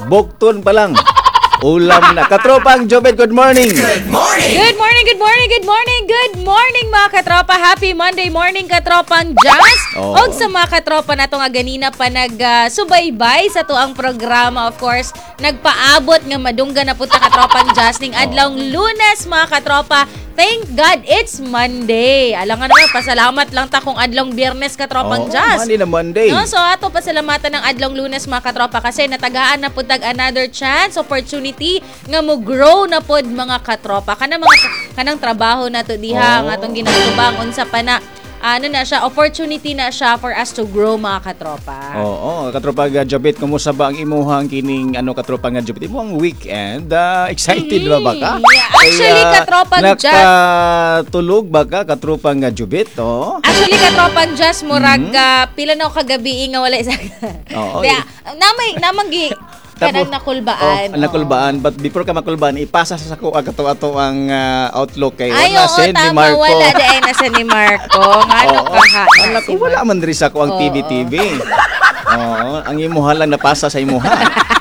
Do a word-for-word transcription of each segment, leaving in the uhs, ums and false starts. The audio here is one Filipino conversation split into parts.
Bukton pa lang. Ulam na. Katropang Jobet, good morning. Good morning! Good morning, good morning, good morning, good morning mga katropa. Happy Monday morning, katropang Jazz. Oh. Og sa mga katropa na to nga ganina pa nagsubaybay uh, sa tuang programa. Of course, nagpaabot nga madungga na punta katropang Jazz ning adlawng Lunes mga katropa. Thank God, it's Monday. Alam nga naman, pasalamat lang ta kung adlong Biyernes katropang Oh, Jazz. Monday na Monday. No, so ato pasalamatan ng adlong Lunes mga katropa kasi natagaan na pud tag another chance, opportunity nga mo grow na pod mga katropa. Kana mga kanang trabaho na to diha Oh. nga atong ginatubang unsa pa na ano na siya, opportunity na siya for us to grow mga katropa. Oo, oh, katropang Jobet, kumusta ba ang imuhang kining ano katropang Jobet? Imuhang weekend, uh, excited ba ba ka? Yeah. Actually, Kaya, katropang Jazz. nakatulog ba ka katropang Jobet? Oh. Actually, katropang Jazz, murag uh, pila na ako kagabi nga wala isa. Oo. Kaya, namay, namanggi, kanang nakulbaan. Oh, nakulbaan. But before ka makulbaan, ipasa sa ko ang ato-ato ang uh, outlook kay Ay, wala oo, si ni tama, Marco. wala dahil nasa ni Marco. Ano Oo. ka ha? Wala ko, wala man diri sa ko ang Oo. T V T V. Oo, ang imuha lang napasa sa imuha.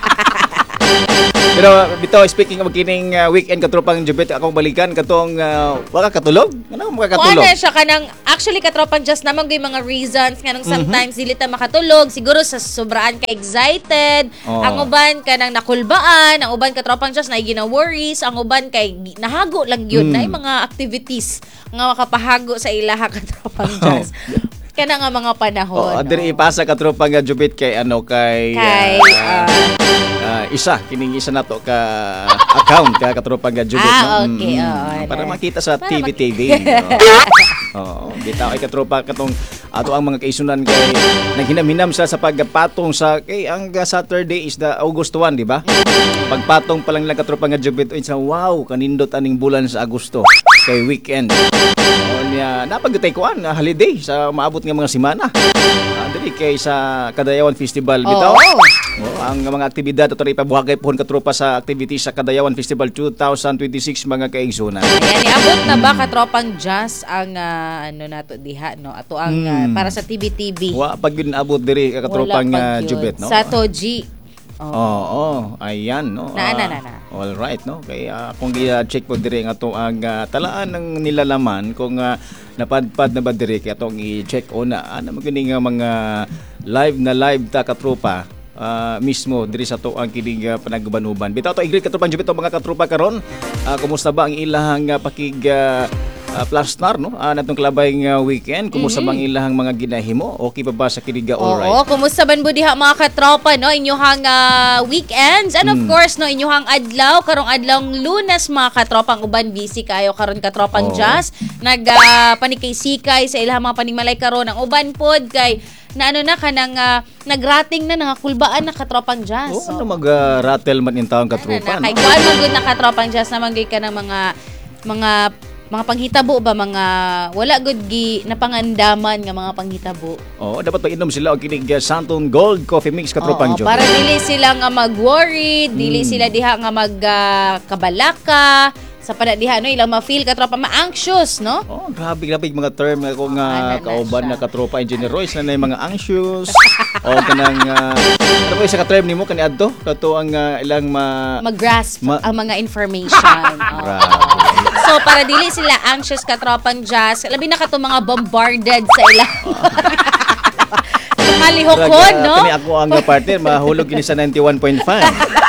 Pero bitaw, speaking of kining uh, weekend katropang Jobet, akong balikan katong uh, wala katulog. Ano mo Kung katulog? ano siya kanang, actually katropang just naman yung mga reasons nga nung sometimes Mhm. dili ta makatulog, siguro sa sobraan ka excited, Oo. ang uban ka nang nakulbaan, ang uban katropang just na gina-worries, ang uban kay gi- nahago lang yun Mm. na yung mga activities nga makapahago sa ilaha katropang just. Kana nga mga panahon. Oh, diri oo. ipasa katropang uh, Jobet kay ano kay Kay, uh, uh, isa kining isa nato ka account ka katropang uh, Jobet. Ah, no? okay, Mm, oo, para na. makita sa Para T V maki- T V. Oo, bitaw ay katropa katong ato ang mga kaisunan kay naghinam-hinam sa sa pagpatong sa kay ang uh, Saturday is the August first, di ba? Pagpatong pa lang lang katropa nga Jobet sa wow kanindot aning bulan sa Agosto kay weekend. O niya napagutay ko an holiday sa maabot nga mga semana. Uh, dili kay sa Kadayawan Festival bitaw. Oo. Oh, ang mga aktibidad ato rin ipabuhagay pohon katropa sa activities sa Kadayawan Festival twenty twenty-six mga kaigsunan. Ayan, iabot na ba katropang jazz ang ah, ano nato diha no? Ato ang ah, Hmm. para sa T V T V. Wa pag yun abot diri ka katropang Wala uh, pag yun. Jobet, no? Sa Toji. Oo, oh, ayan, no. Na, na, Ah, na, na. All right, no. Kaya kung i-check po diri nga to ang ah, talaan ng nilalaman kung ah, napadpad na ba diri kaya tong i-check una ano magini nga mga live na live ta katropa. Uh, mismo diri sa to ang kining uh, panagbanuban. Bitaw to igreet katropang Jobet mga katropa karon. Uh, kumusta ba ang ilahang uh, pakig uh, uh, plastar no? Uh, natong kalabay nga weekend. Kumusta Mm-hmm. bang ilahang mga ginahimo? Okay pa ba sa kinig uh, all right? Oo, kumusta ban bu diha mga katropa no inyuhang ah, weekends and of Mm. course no inyuhang adlaw karong adlawng Lunes mga katropang uban busy kayo karon katropang Oo. jazz nag ah, panikay-sikay sa ilahang mga paningmalay karon ang uban pod kay na ano na kanang ah, nagrating na nangakulbaan na katropang jazz. Oo, ano mag-rattle man in taong katropa, Ano na, kay no? kuan man gud na katropang jazz naman gay ka ng mga mga mga panghitabo ba mga wala gud gi napangandaman nga mga panghitabo. Oo, dapat pag-inom sila og kinig uh, Santon Gold Coffee Mix katropang Oo, Jobet. para dili sila nga mag-worry, dili Mm. sila diha nga mag-kabalaka, sa pada diha no ilang ma-feel katropa ma-anxious no. Oh, grabe grabe yung mga term nga kung Ano uh, na kauban siya? na katropa Engineer Royce na na yung mga anxious o kanang uh, ano ba yung sa ka-term nimo kani adto kato ang uh, ilang ma Mag-grasp Ma- ang mga information. Oo. Grabe. So para dili sila anxious katropang jazz, labi na kato mga bombarded sa ilang malihokon no. Kani ako ang uh, partner mahulog gini sa ninety-one point five.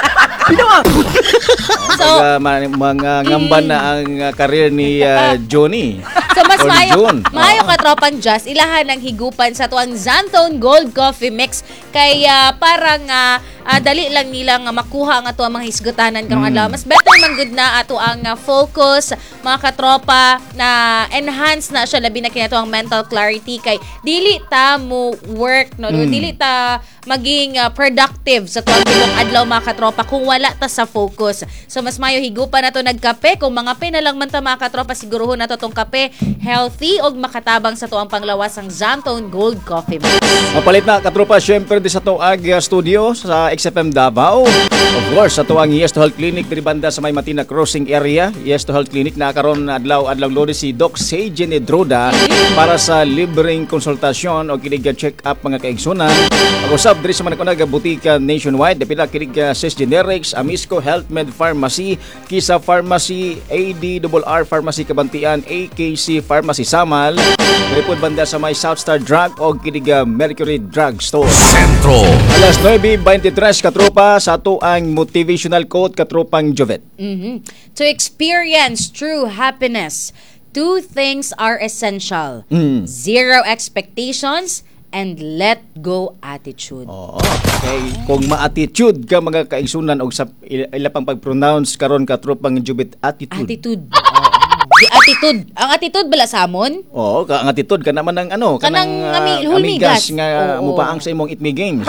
So Pag, uh, ma- mga ngamban na ang uh, career ni uh, Johnny. So mas Or maayo, June. maayo Oo. ka tropang jazz, ilahan ng higupan sa tuang Zantone Gold Coffee Mix kaya parang ah, ah, dali lang nila nga makuha ang ato ang mga hisgutanan karong Mm. adlaw. Mas better man gud na ato ang ah, focus mga katropa na enhance na siya labi na kinato ang mental clarity kay dili ta mo work no, Mm. dili ta maging ah, productive sa tuwang tibok adlaw mga katropa kung wala ta sa focus. So mas mayo higupan nato nagkape kung mga pe na lang man ta mga katropa siguruhon nato tong kape healthy og makatabang sa tuang panglawas ang Zantone Gold Coffee Mix. Mapalit na katropa syempre di sa to ag uh, studio sa X F M Davao. Of course, sa tuwang Yes to Health Clinic diri banda sa may Matina Crossing area, Yes to Health Clinic na karon adlaw adlaw Lunes si Doc Sejen Edroda para sa libreng konsultasyon o kinig check up mga kaigsunan. Pag-usab diri sa manakuna butika nationwide, dapila kinig Sis Generics, Amisco Health Med Pharmacy, Kisa Pharmacy, A D R R Pharmacy Kabantian, A K C Pharmacy Samal, repod banda sa may Southstar Drug o kinig Mercury Drug Store. Sentro. Alas nine twenty-three katropa sa ato ang motivational quote katropang Jovet. Mhm. To experience true happiness, two things are essential. Mm. Zero expectations and let go attitude. Oo. Kay kung ma-attitude ka mga kaigsunan og sa ila ila pang pag-pronounce karon katropang Jovet attitude. Attitude. Di attitude. Ang attitude bala samon? Oo, ka ang attitude ka naman ng ano, Kanang ah, ami- hulmigas. amigas nga Oo. mupaang sa imong It Me Games.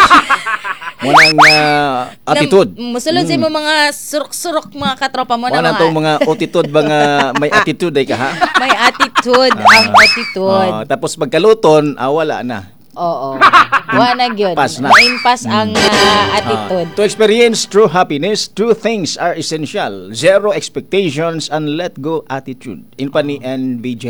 Munang ah, attitude. Na, musulod sa imong mga surok-surok mga katropa mo na Wala mga tong mga attitude ba nga may attitude ay ka ha? may attitude, ang attitude. Ah, tapos pagkaluton, ah, wala na. Oo. Wa na gyud. Pass na. Maimpas ang ah, attitude. Ah, to experience true happiness, two things are essential. Zero expectations and let go attitude. In pa ni N B J.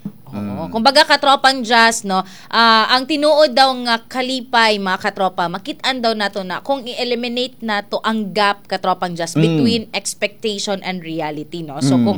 Oo. Kumbaga katropang jazz no, ah, ang tinuod daw nga kalipay mga katropa, makit-an daw nato na kung i-eliminate nato ang gap katropang jazz between expectation and reality no. So kung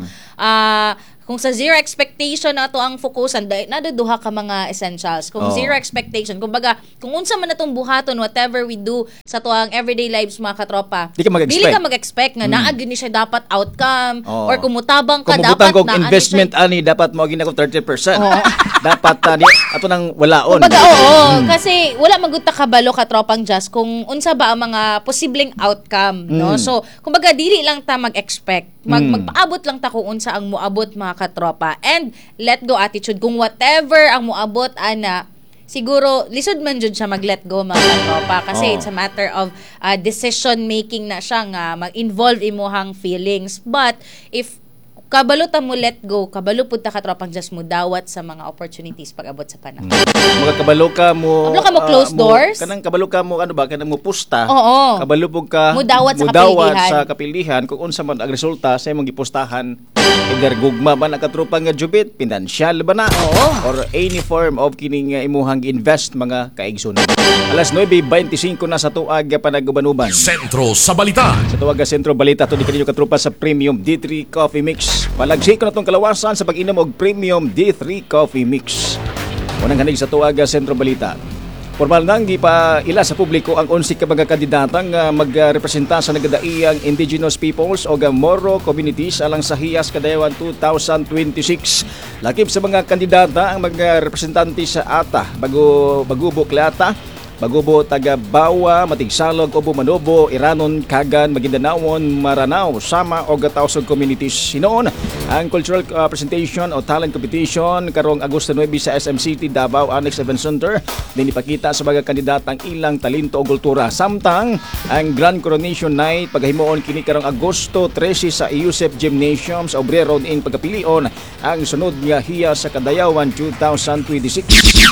ah kung sa zero expectation na to ang fokusan, dahil naduduha ka mga essentials. Kung Oo. zero expectation, kumbaga, kung unsa man natong buhaton, whatever we do sa to ang everyday lives mga katropa, Di ka mag-expect. dili ka mag-expect nga naag yun ni siya dapat outcome Oo. or kumutabang ka Kung dapat kog na ano investment siya- ani dapat mo gina ko thirty percent. Oo. Dapat uh, di, ato nang walaon. Kumbaga, oo. Kasi wala magutta kabalo ka tropang jazz kung unsa ba ang mga posibleng outcome, no? Mm. So, kumbaga dili lang ta mag-expect. Mag Mm. magpaabot lang ta kung unsa ang muabot mga katropa. And let go attitude kung whatever ang muabot ana siguro lisod man jud siya mag-let go mga katropa kasi Oo. it's a matter of uh, decision making na siya nga mag-involve imuhang feelings. But if kabalo ta mo let go, kabalo pud ta katropang just mo dawat sa mga opportunities pag abot sa panahon. Mga kabalo ka mo Kabalo ka mo ah, close doors? Kanang kabalo ka mo ano ba kanang mo pusta. Oo. Kabalo pug ka Mudawat sa mudawat kapilihan. sa kapilihan kung unsa man ang resulta sa imong gipustahan. Either gugma ba na katropang nga jubit, pinansyal ba na Oo. or any form of kining nga imuhang invest mga kaigsunan. Alas nine twenty-five na sa tuag panag-uban-uban. Sentro sa balita. Sa tuwag nga Sentro Balita, ito di kaninyo katrupa sa Premium D three Coffee Mix. Palagsi ko na itong kalawasan sa pag-inom og Premium D three Coffee Mix. Unang hanig sa tuwag nga Sentro Balita. Formal nang gipa ila sa publiko ang unsik ka mga kandidatang uh, magrepresenta sa nagadaiyang indigenous peoples o Moro communities alang sa Hiyas Kadayawan twenty twenty-six. Lakip sa mga kandidata ang mga representante sa ata bago bagubo klata Bagubo, taga Bawa, Matigsalog, Obo, Manobo, Iranon, Kagan, Maguindanao, Maranao, Sama o Gatausog communities. Sinoon ang cultural uh, presentation o talent competition karong Agosto nine sa S M City Davao Annex Event Center. Din ipakita sa mga kandidatang ilang talento o kultura. Samtang ang Grand Coronation Night paghimuon kini karong Agosto thirteen sa Yusef Gymnasium sa Obrero in pagkapilion ang sunod nga Hiya sa Kadayawan twenty twenty-six.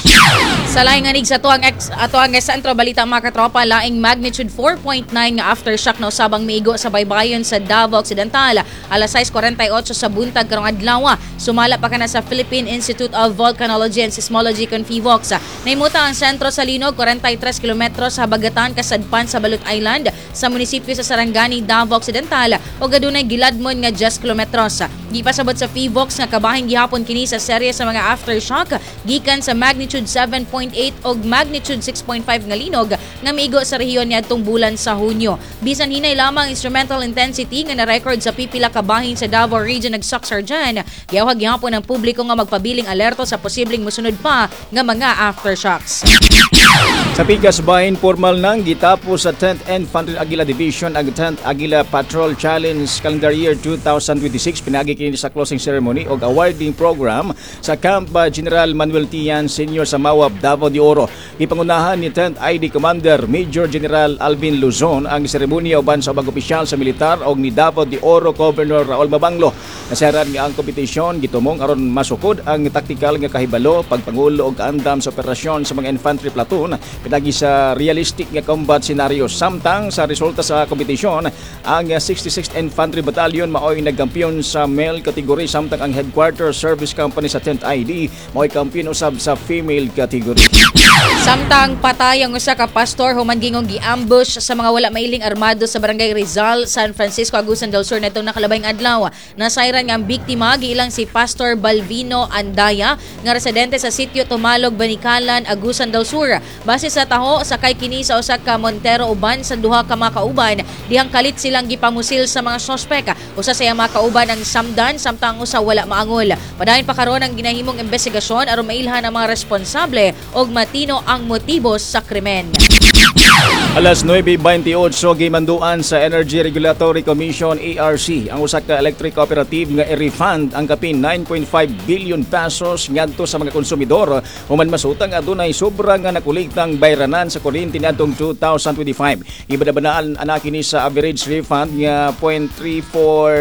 Sa laing anig sa tuang ex, atuang Sentro Balita mga katropa, laing magnitude four point nine nga aftershock na usabang miigo sa baybayon sa Davao Occidental alas sais forty-eight sa buntag karong adlaw. Sumala pa kana sa Philippine Institute of Volcanology and Seismology Confivox. Naimuta ang sentro sa linog forty-three kilometros sa habagatan kasadpan sa Balut Island sa munisipyo sa Sarangani, Davao Occidental o gadunay giladmon nga ten kilometros. Gipasabot sa Fivox nga kabahing gihapon kini sa serye sa mga aftershock gikan sa magnitude seven point eight og magnitude six point five nga linog nga miigo sa rehiyon niadtong bulan sa Hunyo. Bisan hinay lamang instrumental intensity nga na-record sa pipila ka bahin sa Davao Region nagsaksar dyan. Giyawag gihapon ang publiko nga magpabiling alerto sa posibleng mosunod pa nga mga aftershocks. Sa Pikas Bahin, formal nang gitapos sa tenth Infantry Aguila Division ang tenth Aguila Patrol Challenge Calendar Year twenty twenty-six. Pinagi kini sa closing ceremony o awarding program sa Camp General Manuel Tian Senior sa Mawab, Davao de Oro. Ipangunahan ni tenth I D Commander Major General Alvin Luzon ang seremonya uban sa ubang opisyal sa militar o ni Davao de Oro Governor Raul Mabanglo. Nasaran nga ang kompetisyon gitumong aron masukod ang taktikal nga kahibalo, pagpangulo og andam sa operasyon sa mga infantry platoon pinagi sa realistic nga combat scenario. Samtang sa resulta sa kompetisyon, ang sixty-sixth Infantry Battalion mao'y nagkampiyon sa male category, samtang ang Headquarters Service Company sa tenth I D mao'y kampiyon usab sa female category. Samtang patay ang usa ka pastor human gingong gi-ambush sa mga wala mailing armado sa Barangay Rizal, San Francisco, Agusan del Sur netong nakalabayng adlaw. Nasayran nga ang biktima giilang si Pastor Balvino Andaya nga residente sa sitio Tumalog, Banikalan, Agusan del Sur. Base sa taho, sakay kini sa usa ka Montero uban sa duha ka mga kauban, dihang kalit silang gipamusil sa mga sospek. Usa sa iyang mga kauban ang samdan, samtang usa wala maangol. Padayon pa karon ang ginahimong investigasyon aron mailhan ang mga responsable og matino ang motibo sa krimen. Alas nuwebe bentiocho gimanduan sa Energy Regulatory Commission E R C ang usa ka electric cooperative nga i-refund ang kapin nine point five billion pesos ngadto sa mga konsumidor human masutang adunay sobra nga nakuliktang bayranan sa kuryente niadtong two thousand twenty-five. Ibadabanaan ana kini sa average refund nga zero point three four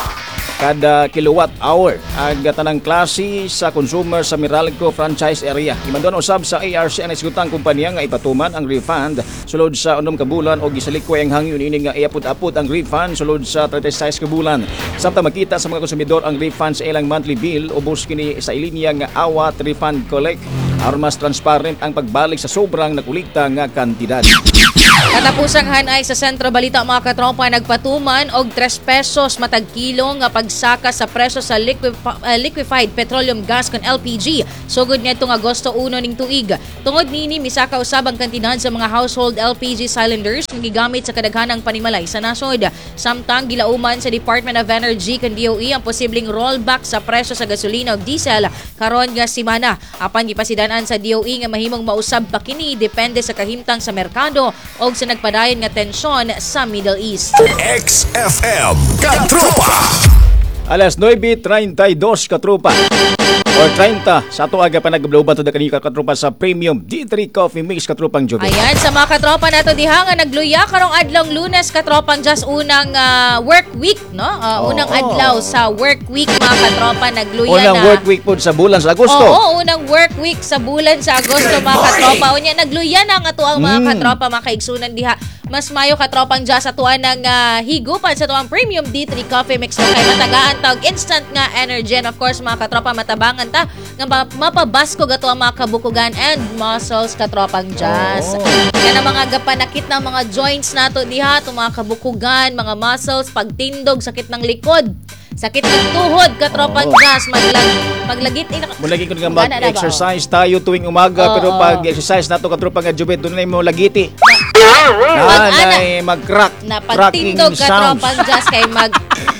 kada kilowatt hour ang tanang klase sa consumer sa Meralco franchise area. Imanduan usab sa A R C ang nagsugutang kumpanya nga ipatuman ang refund sulod sa unom ka bulan o gisalikoy ang hangyon ini nga iapod-apod ang refund sulod sa thirty-six ka bulan. Samtang makita sa mga konsumidor ang refund sa ilang monthly bill, ubos kini sa ilinya nga awat refund collect aron mas transparent ang pagbalik sa sobrang nakulikta nga kantidad. Katapusang hanay sa Sentro Balita mga katropa, nagpatuman og tres pesos matag kilo nga pagsaka sa presyo sa liquef- uh, liquefied petroleum gas kon L P G sugod nitong Agosto uno ning tuig. Tungod nini misaka usab ang kantidad sa mga household L P G cylinders nga gigamit sa kadaghanang panimalay sa nasod. Samtang gilauman sa Department of Energy kon D O E ang posibleng rollback sa presyo sa gasolina ug diesel karon nga semana. Apan gipasidan-an sa D O E nga mahimong mausab pa kini depende sa kahimtang sa merkado o sa nagpadayon nga tensyon sa Middle East. X F M Katropa. Alas nuwebe treinta y dos katropa or thirty sa ato aga pa nagblowban to da kanina katropa sa Premium D three Coffee Mix katropang Jobe. Ayan, sa mga katropa nato diha nga nagluya karong adlong Lunes katropang just unang ah, work week, no? Ah, unang Oo. adlaw sa work week mga katropa nagluya Unang na. work week po sa bulan sa Agosto. Oo, unang work week sa bulan sa Agosto mga katropa. Unya nagluya na ang ato ang mga Mm. katropa mga kaigsunan diha. Mas mayo katropang dya sa tuwan ng ah, higupan sa tuwang Premium D three Coffee Mix no kay matagaan tawag instant nga energy and of course mga katropa matabangan ta nga ma- mapabasko gato ang mga kabukugan and muscles katropang jazz. Oo. Kaya na mga gapanakit na mga joints nato diha, to mga kabukugan, mga muscles, pagtindog, sakit ng likod, sakit ng tuhod katropang Oo. jazz, maglag maglagit ina. Mulagi ko nga Gana na ba, mag-exercise tayo tuwing umaga Oo, pero oo. pag exercise nato katropang nga Jobe doon na mo lagiti. Pag Na, ana, na mag-crack. na cracking pagtindog sounds. katropang jazz kay mag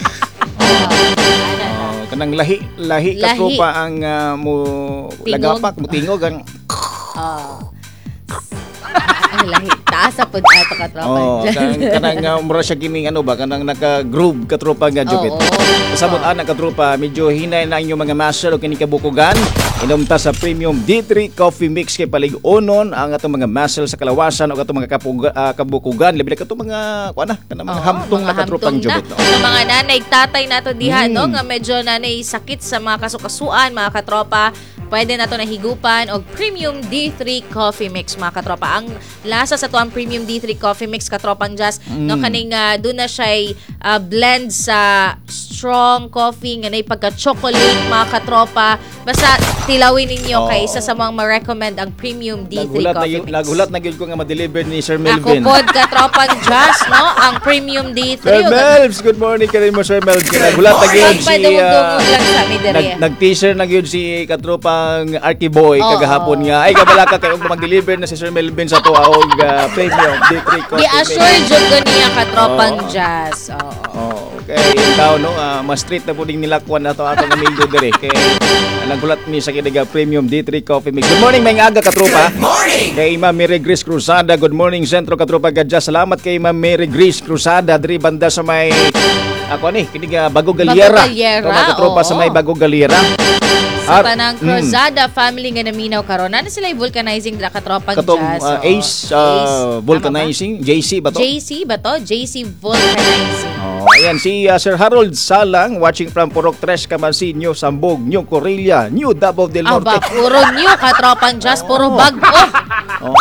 Oh, kanang lahi lahi Lahi. katropa ang ah, mo Tingog. lagapak mo tingog ang Oh. Ang lahi. Taas sa pud ato katropang oh jazz. kanang kanang uh, mura siya kining ano ba kanang naka-groove katropa nga Jupit. Oo. Kasabot ana katropa medyo hinay na inyong mga muscle o kini kabukugan. Inom ta sa Premium D three Coffee Mix kay palig-onon ang atong mga muscle sa kalawasan o atong mga kapuga, ah, kabukugan labi na katong mga kuan na kanang mga Oo, hamtong na mga katropang hamtong Jupit. na. Sa mga nanay, tatay nato diha, Mm. no? Nga medyo nanay sakit sa mga kasukasuan, mga katropa. Pwede nato na higupan og Premium D three Coffee Mix, mga katropa. Ang lasa sa tuwang Premium D three Coffee Mix, katropang jazz, no? Mm. Kaning uh, doon na siya uh, blend sa strong coffee, nga na pagka-chocolate, mga katropa. Basta tilawin ninyo Oo. kay isa sa mga ma-recommend ang Premium D three Nagulat na Coffee gyud Mix. nagulat na gyud ko nga ma-deliver ni Sir Ako Melvin. pod katropang jazz, no? Ang Premium D three. Sir Melvs, good morning kay mo Sir Melvin. Nagulat na gyud si Pagpadungog-dungog ah, lang sa midere. Nag, nag-teaser na gyud si katropang Arky Boy Oo. kagahapon nga ay kabala ka kay mag-deliver na si Sir Melvin sa to og uh, Premium D three Coffee Di-assure Mix. jud ko niya katropang Oo. jazz. Oo. Oh, okay. Ikaw no, ah, mas street na puding nilakwan na to atong amigo dire kay ah, nagulat ni sa kidaga Premium D three Coffee Mix. Good morning may aga katropa. Kay Ma'am Mary Grace Cruzada. Good morning Sentro Katropa Gadya. Salamat kay Ma'am Mary Grace Cruzada diri banda sa may ako ni kini nga Bago Galiera. Bago Galiera, Mga katropa oo. sa may Bago Galiera. Sa At- tanang mm. Cruzada family nga naminaw karon. Ano sila vulcanizing dra katropang Katong jazz? ah, Oo. Ace, ah, Ace. vulcanizing, J C ba Tama ba? to? J C ba to? J C vulcanizing. Oh, ayan si ah, Sir Harold Salang watching from Purok Tres Camarsinio, Sambog, New Corilla, New Davao del Aba, Norte. puro new katropang jazz, puro bago. Oh.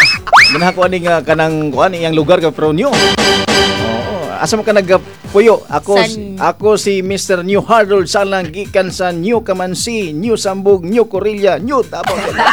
Ganahan ko ani nga kanang kuan iyang lugar ka pro nyo. Oo, asa man ka nagpuyo? Ako San- ako si mister New Harold Salang gikan sa New Kamansi, New Sambug, New Corilla, New Davao.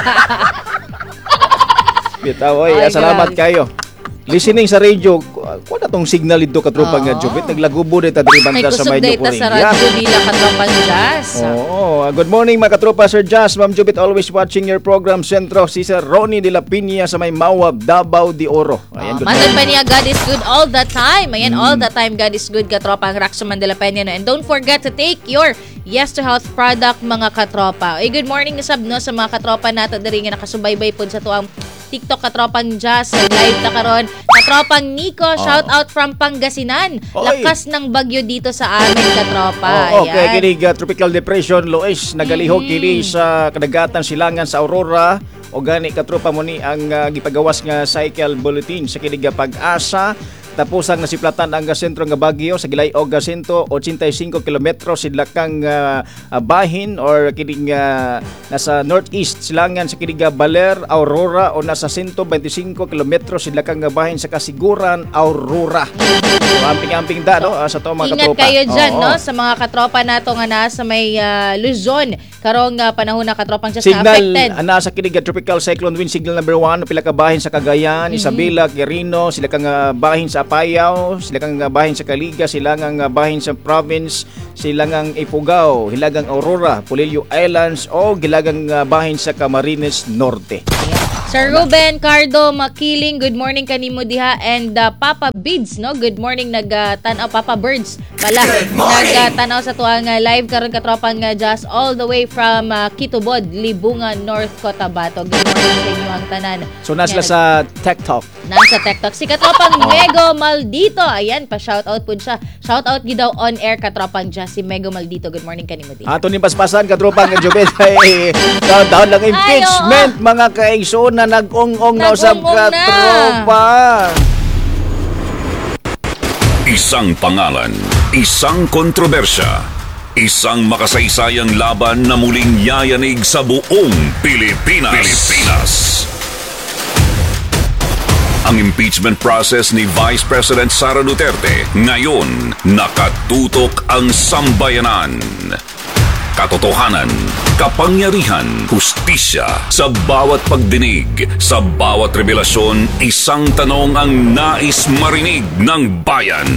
Bitaw oy, Ay, salamat grabe. kayo. Listening sa radio, kuha na tong signal dito katropa nga Oo. Jubit, naglagubo dito diri May banda sa kusog Mayo data sa Corilla. radyo nila katropang jazz. Oo. Good morning mga katropa, Sir Jazz. Ma'am Jubit, always watching your program. Sentro, si Sir Ronnie de la Piña sa may Mawab, Davao de Oro. Ayan, Oh, good Matan morning. pa niya, God is good all the time. Ayan, all the time, God is good, katropa, ang Raxo Mandela Peña. No? And don't forget to take your Yes to Health product, mga katropa. Ay, good morning na sab, no, sa mga katropa nato diri nga nakasubaybay po sa tuang TikTok katropang Jazz. Live na karon. Katropang Nico, shout out from Pangasinan. Oy. Lakas ng bagyo dito sa amin, katropa. Oo, okay, Ayan. kinig uh, Tropical Depression, Lois, nagalihok Mm. kini sa kadagatan silangan sa Aurora. O gani katropa mo ni ang uh, gipagawas nga cycle bulletin sa kinig nga pag-asa. Tapos ang nasiplatan ang sentro nga Baguio sa gilay og one hundred eighty-five kilometro sidlakang uh, uh, bahin or kining uh, nasa northeast silangan sa kining nga Baler, Aurora o nasa one hundred twenty-five kilometro sidlakang nga bahin sa Kasiguran, Aurora. So, amping-amping da no uh, sa to mga Ingat katropa. kayo dyan, Oo. no? Sa mga katropa nato nga nasa may ah, Luzon. Karong uh, panahon na katropang just na Signal affected. ana sa kinig nga tropical cyclone wind signal number one pila ka bahin sa Cagayan, Mm-hmm. Isabela, Quirino, sila kang uh, bahin sa Apayao, sila kang uh, bahin sa Caliga, sila kang uh, bahin sa province, sila kang Ifugao, hilagang Aurora, Pulilio Islands o gilagang uh, bahin sa Camarines Norte. Sir Ruben Cardo Makiling, good morning kanimo diha, and uh, Papa Bids, no? Good morning, nag-tanaw Papa Birds pala. Nag-tanaw sa tuwang uh, live karon katropang uh, Jazz all the way from uh, Kitubod, Libungan, North Cotabato. Good morning sa inyo ang tanan. So nasla Yan. sa Tech Talk. Nasa TikTok si katropang Mego Maldito. Ayan, pa shoutout po siya. Shoutout gi daw on air katropang Jazz si Mego Maldito. Good morning kanimo diha. Ato ni paspasan katropa nga Jubet ay daw lang impeachment mga kaigsoon na nag-ong-ong na usab Nag-ong-ong na. katropa. Isang pangalan, isang kontrobersya, isang makasaysayang laban na muling yayanig sa buong Pilipinas. Pilipinas. Ang impeachment process ni Vice President Sara Duterte ngayon nakatutok ang sambayanan. Katotohanan, kapangyarihan, hustisya, sa bawat pagdinig, sa bawat revelasyon, isang tanong ang nais marinig ng bayan.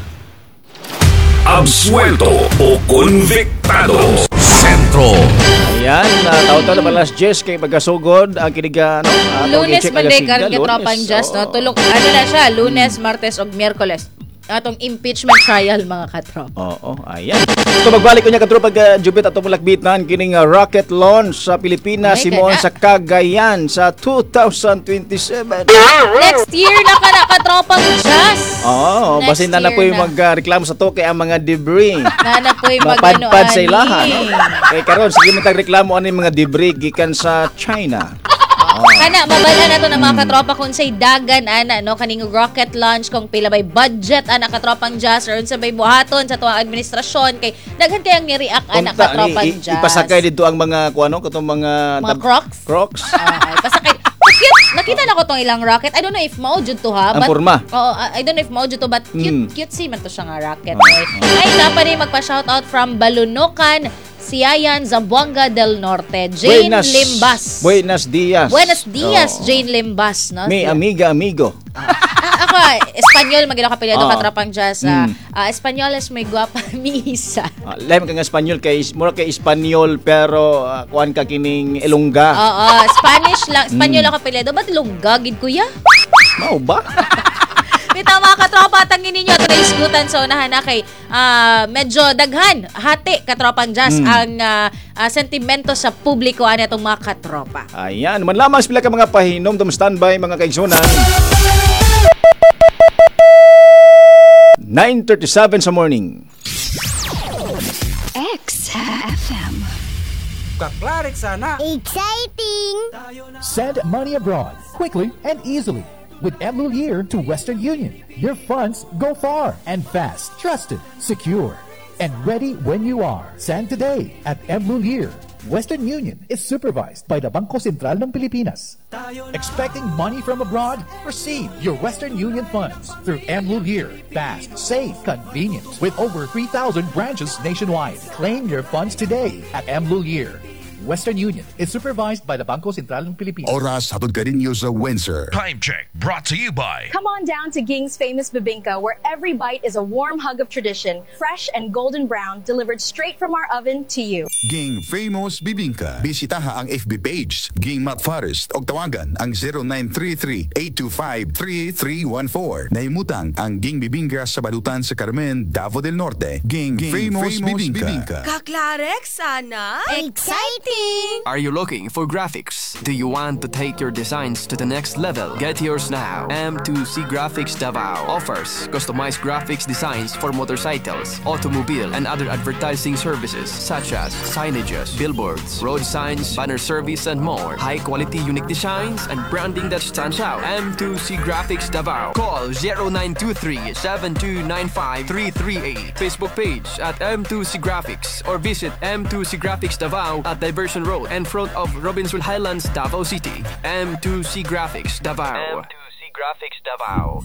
Absuelto o konviktado? Sentro. Ayan, uh, taon-taon na balas Jess kay magasugod ang kiniga ano, uh, Lunes check Monday agasiga, karon katropang Lunes, Jazz, no? oo. Tulok ano na siya, Lunes, Martes ug Miyerkules. Atong impeachment trial, mga katropa. Oo, ayan. So magbalik ko niya katropa pag Jubit ato mulakbitan kining uh, rocket launch sa Pilipinas Ay, Simon kana. sa Cagayan sa two thousand twenty-seven. Next year na ka na katropang Jazz. Oo, Next basin na na year po yung magreklamo sa to kay ang mga debris. Nana po yung Mapadpad sa mag-ano, ilahan. ani. No? Kay karon sige mo reklamo ani mga debris gikan sa China. Kana mabala na to ng mga katropa kung say dagan ana no kaning rocket launch kung pila bay budget ana katropang Jazz or unsa bay buhaton sa tuwang administrasyon kay daghan kayang ni-react ana Unta, katropang i- i- Jazz. Ipasakay dito ang mga kuano katong mga Mga tab- Crocs? Crocs. Okay, pasakay. Cute. Nakita na ko tong ilang rocket. I don't know if mao jud to ha. Ang porma. Oo, I I don't know if mao jud to but cute, Mm. cute si man to siya nga rocket. Okay. Ay, napa rin magpa-shoutout from Balunucan, Siayan, Zamboanga del Norte. Jane Buenas, Limbas. Buenas dias. Buenos dias, Oo. Jane Limbas. No? Mi amiga amigo. Ah, ako, Espanyol, magino ka pilyado Ah. ka trapang Jazz. Ah, Mm. ah, Espanyoles, may guwapa misa. Uh, Lain ka nga Espanyol kay mura kay Espanyol pero uh, kuan ka kining Ilongga. Oo, Spanish lang. Espanyol Mm. ako pilyado. Ba't lunggagid kuya? Mao ba? Bitaw mga katropa, tangin ninyo at naisgutan sa unahan na kay ah, medyo daghan, hati katropang Jazz Mm. ang ah, ah, sentimento sa publiko ani atong mga katropa. Ayan, man lamang sila ka mga pahinom dum standby mga kaigsunan. nine thirty-seven sa morning. X F M. Kaklarik sana. Exciting! Send money abroad quickly and easily with Emlulier to Western Union. Your funds go far and fast, trusted, secure, and ready when you are. Send today at Emlulier Western Union is supervised by the Bangko Sentral ng Pilipinas. Expecting money from abroad? Receive your Western Union funds through mLuhier. Fast, safe, convenient. With over three thousand branches nationwide. Claim your funds today at mLuhier. Western Union is supervised by the Bangko Sentral ng Pilipinas. Oras hatod ka rin sa Windsor. Time check brought to you by Come on down to Ging's famous bibingka, where every bite is a warm hug of tradition, fresh and golden brown, delivered straight from our oven to you. Ging Famous Bibingka. Bisitaha ang F B page Ging Matt Forest o tawagan ang zero nine three three, eight two five, three three one four. Naimutang ang Ging Bibingka sa Balutan sa Carmen, Davao del Norte. Ging, Ging Famous, Famous Bibingka. Bibingka. Kaklarek sana. Exciting! Are you looking for graphics? Do you want to take your designs to the next level? Get yours now. M two C Graphics Davao offers customized graphics designs for motorcycles, automobile, and other advertising services such as signages, billboards, road signs, banner service, and more. High-quality unique designs and branding that stands out. M two C Graphics Davao. Call zero nine two three, seven two nine five, three three eight. Facebook page at M two C Graphics or visit M two C Graphics Davao at Diversion Road in front of Robinson Highlands, Davao City. M two C Graphics Davao. M two C Graphics Davao.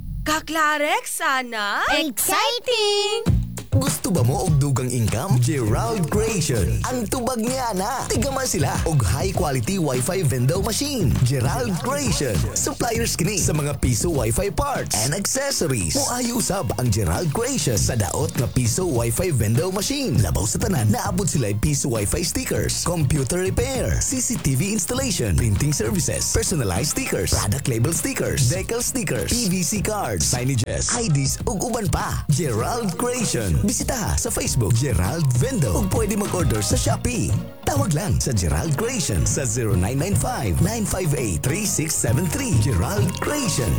Kaklarek sana. Exciting! Gusto ba mo og dugang income? Gerald Creation. Ang tubag niya na. Tigaman sila og high quality Wi-Fi vendor machine. Gerald Creation. Suppliers kini sa mga piso Wi-Fi parts and accessories. Muayo usab ang Gerald Creation sa daot nga piso Wi-Fi vendor machine. Labaw sa tanan, naabot sila piso Wi-Fi stickers, computer repair, C C T V installation, printing services, personalized stickers, product label stickers, decal stickers, P V C cards, signages, I Ds ug uban pa. Gerald Creation. Bisita sa Facebook Gerald Vendo o pwede mag-order sa Shopee. Tawag lang sa Gerald Creation sa zero nine nine five, nine five eight, three six seven three. Gerald Creation.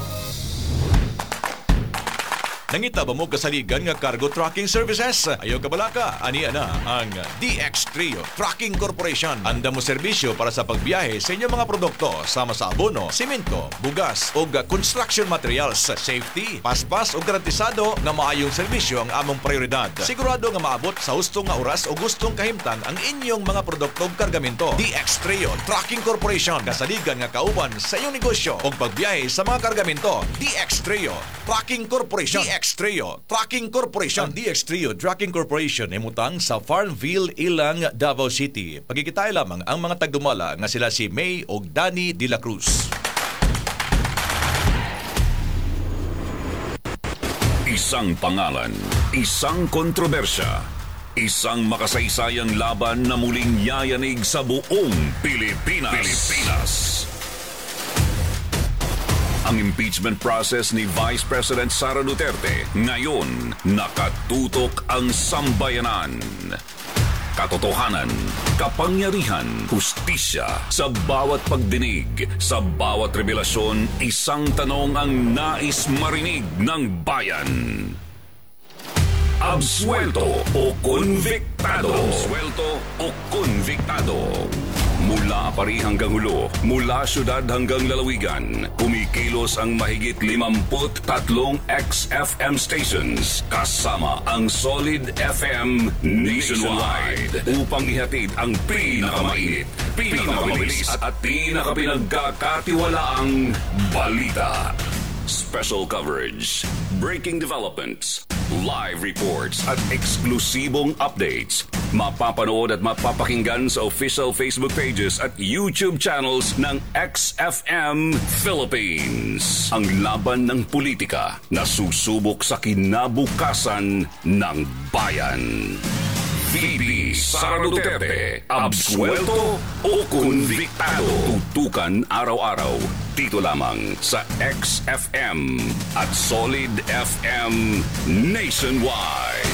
Nangita ba mo kasaligan nga cargo trucking services? Ayaw ka balaka, aniya na ang D X Trio Trucking Corporation. Anda mo serbisyo para sa pagbiyahe sa inyong mga produkto sama sa abono, simento, bugas o construction materials. Safety, paspas o garantisado nga maayong serbisyo ang among prioridad. Sigurado nga maabot sa hustong nga oras o gustong kahimtang ang inyong mga produkto o kargamento. D X Trio Trucking Corporation. Kasaligan nga kauban sa iyong negosyo o pagbiyahe sa mga kargamento. D X Trio Trucking Corporation. D X Trio Trucking Corporation. Ang D X Trio Trucking Corporation ay mutang sa Farmville, Ilang, Davao City. Pagkikitay lamang ang mga tagdumala nga sila si May o Danny de la Cruz. Isang pangalan, isang kontrobersya, isang makasaysayang laban na muling yayanig sa buong Pilipinas. Pilipinas. Ang impeachment process ni Vice President Sara Duterte ngayon nakatutok ang sambayanan. Katotohanan, kapangyarihan, hustisya sa bawat pagdinig, sa bawat revelasyon, isang tanong ang nais marinig ng bayan. Absuelto o konviktado? Absuelto o konviktado? Mula Apari hanggang Hulo, mula syudad hanggang lalawigan, kumikilos ang mahigit limamput tatlong X F M stations kasama ang Solid F M nationwide upang ihatid ang pinakamainit, pinakamabilis at pinakapinagkakatiwalaang balita. Special coverage, breaking developments, live reports at eksklusibong updates. Mapapanood at mapapakinggan sa official Facebook pages at YouTube channels ng X F M Philippines. Ang laban ng politika na susubok sa kinabukasan ng bayan. V P Sara Duterte, absuelto o konviktado? Tutukan araw-araw dito lamang sa X F M at Solid F M nationwide.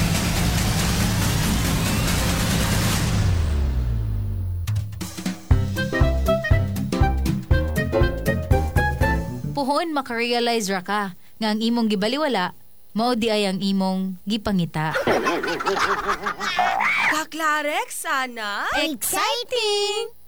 Puhon makarealize ra ka nga ang imong gibaliwala mao di ay ang imong gipangita. Kaklarek sana. Exciting!